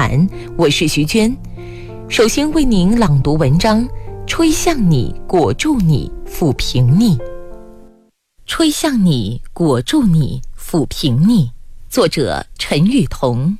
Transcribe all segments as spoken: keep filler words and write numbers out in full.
谈，我是徐娟。首先为您朗读文章，吹向你，裹住你，抚平你。吹向你，裹住你，抚平你。作者陈雨桐。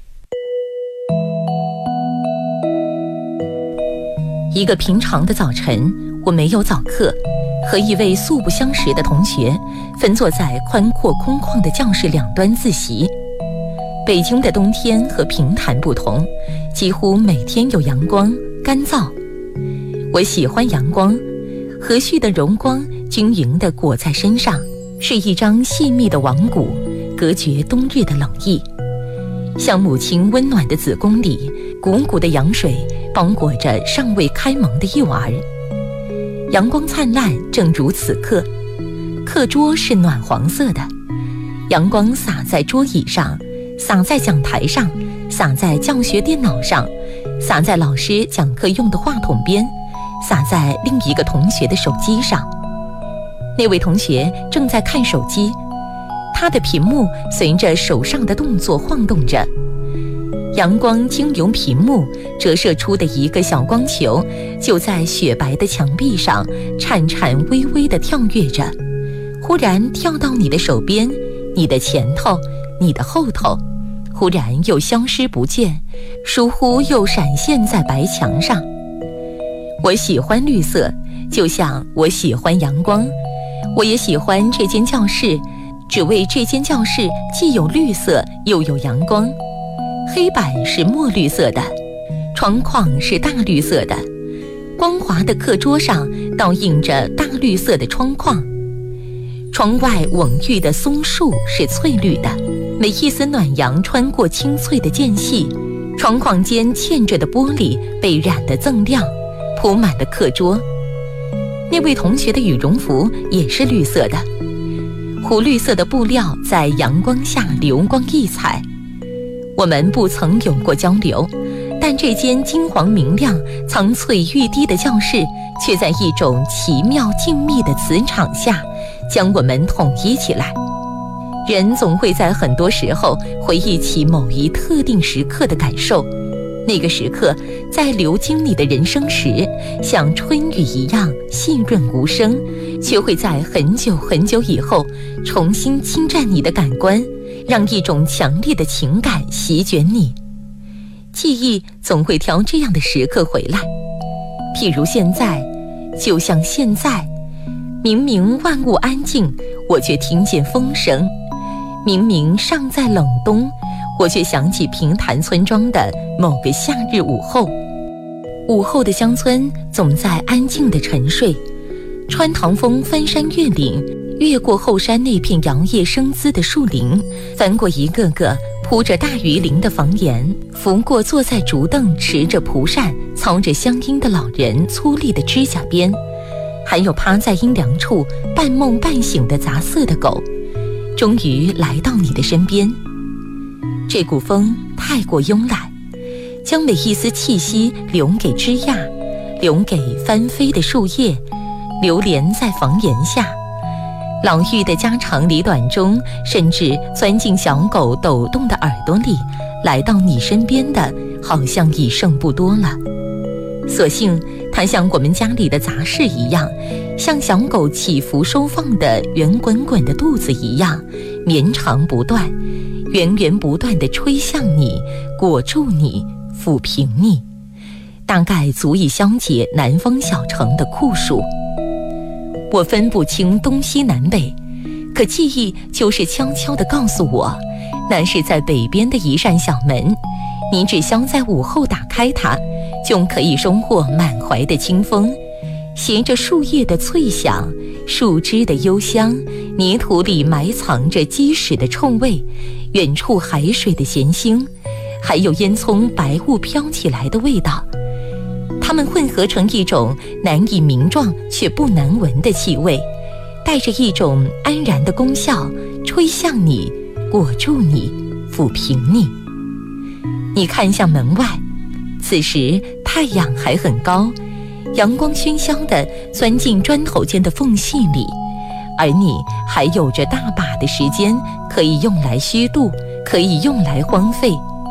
一个平常的早晨，我没有早课，和一位素不相识的同学分坐在宽阔空旷的教室两端自习。北京的冬天和平潭不同，几乎每天有阳光，干燥。我喜欢阳光，和煦的荣光均匀地裹在身上，是一张细密的网骨，隔绝冬日的冷意。像母亲温暖的子宫里，汩汩的羊水包裹着尚未开蒙的幼儿。阳光灿烂，正如此刻。课桌是暖黄色的，阳光洒在桌椅上，洒在讲台上，洒在教学电脑上，洒在老师讲课用的话筒边，洒在另一个同学的手机上。那位同学正在看手机，他的屏幕随着手上的动作晃动着，阳光经由屏幕折射出的一个小光球，就在雪白的墙壁上颤颤巍巍地跳跃着，忽然跳到你的手边，你的前头，你的后头，忽然又消失不见，疏忽又闪现在白墙上。我喜欢绿色，就像我喜欢阳光。我也喜欢这间教室，只为这间教室既有绿色又有阳光。黑板是墨绿色的，窗框是大绿色的，光滑的课桌上倒映着大绿色的窗框。窗外蓊郁的松树是翠绿的，每一丝暖阳穿过清脆的间隙，窗框间嵌着的玻璃被染得锃亮，铺满了课桌。那位同学的羽绒服也是绿色的，湖绿色的布料在阳光下流光溢彩。我们不曾有过交流，但这间金黄明亮、苍翠欲滴的教室，却在一种奇妙静谧的磁场下，将我们统一起来。人总会在很多时候回忆起某一特定时刻的感受，那个时刻在流经你的人生时，像春雨一样细润无声，却会在很久很久以后重新侵占你的感官，让一种强烈的情感席卷你。记忆总会挑这样的时刻回来，譬如现在，就像现在，明明万物安静，我却听见风声；明明尚在冷冬，我却想起平潭村庄的某个夏日午后。午后的乡村总在安静地沉睡，穿堂风翻山越岭，越过后山那片摇曳生姿的树林，翻过一个个铺着大鱼鳞的房檐，拂过坐在竹凳持着蒲扇操着乡音的老人粗粝的指甲边，还有趴在阴凉处半梦半醒的杂色的狗，终于来到你的身边。这股风太过慵懒，将每一丝气息留给枝桠，留给翻飞的树叶，流连在房檐下。老妪的家长里短中，甚至钻进小狗抖动的耳朵里，来到你身边的好像已剩不多了。所幸它像我们家里的杂事一样，像小狗起伏收放的圆滚滚的肚子一样，绵长不断，源源不断地吹向你，裹住你，抚平你，大概足以消解南方小城的酷暑。我分不清东西南北，可记忆就是悄悄地告诉我，那是在北边的一扇小门，你只需在午后打开它，就可以收获满怀的清风，携着树叶的脆响，树枝的幽香，泥土里埋藏着鸡屎的臭味，远处海水的咸腥，还有烟囱白雾飘起来的味道。它们混合成一种难以名状却不难闻的气味，带着一种安然的功效，吹向你，裹住你，抚平你。你看向门外，此时太阳还很高，阳光喧嚣地钻进砖头间的缝隙里，而你还有着大把的时间可以用来虚度，可以用来荒废。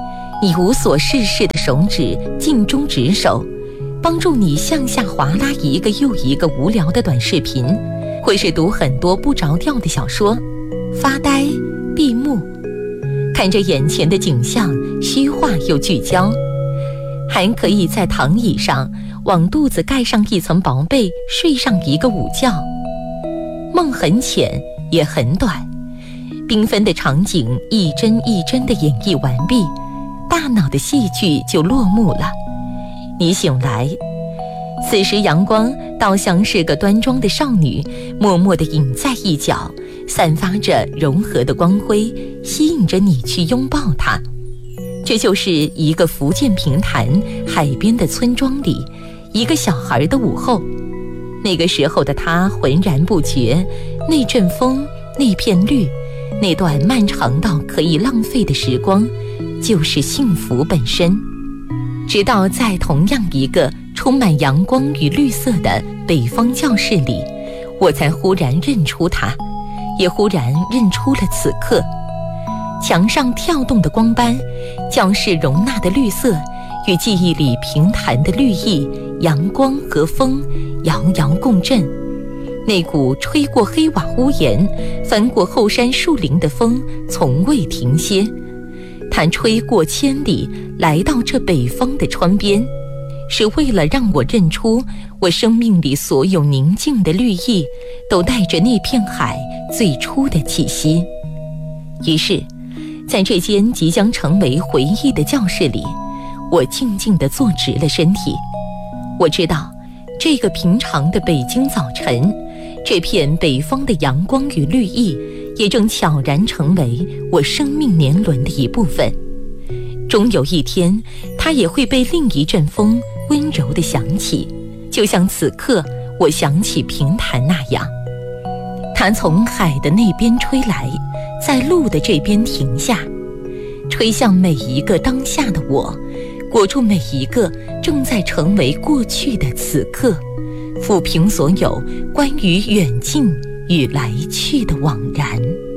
你无所事事的手指尽忠职守，帮助你向下滑拉一个又一个无聊的短视频，或是读很多不着调的小说，发呆闭目，看着眼前的景象，虚化又聚焦。还可以在躺椅上往肚子盖上一层薄被，睡上一个午觉。梦很浅也很短，缤纷的场景一帧一帧地演绎完毕，大脑的戏剧就落幕了。你醒来，此时阳光倒像是个端庄的少女，默默地隐在一角，散发着柔和的光辉，吸引着你去拥抱它。这就是一个福建平潭海边的村庄里一个小孩的午后。那个时候的他浑然不觉，那阵风，那片绿，那段漫长到可以浪费的时光，就是幸福本身。直到在同样一个充满阳光与绿色的北方教室里，我才忽然认出他，也忽然认出了此刻。墙上跳动的光斑，教室容纳的绿色，与记忆里平潭的绿意、阳光和风遥遥共振。那股吹过黑瓦屋檐、翻过后山树林的风从未停歇，它吹过千里，来到这北方的窗边，是为了让我认出我生命里所有宁静的绿意都带着那片海最初的气息。于是在这间即将成为回忆的教室里，我静静地坐直了身体。我知道，这个平常的北京早晨，这片北方的阳光与绿意，也正悄然成为我生命年轮的一部分。终有一天，它也会被另一阵风温柔地响起，就像此刻我想起平潭那样。它从海的那边吹来，在路的这边停下，吹向每一个当下的我，裹住每一个正在成为过去的此刻，抚平所有关于远近与来去的惘然。